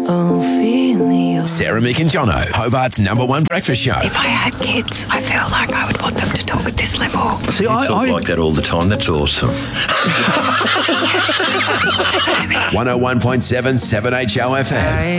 Sarah, Mick and Jono, Hobart's #1 breakfast show. If I had kids, I feel like I would want them to talk at this level. See, I talk like that all the time. That's awesome. That's what I mean. 101.7 7HO FM.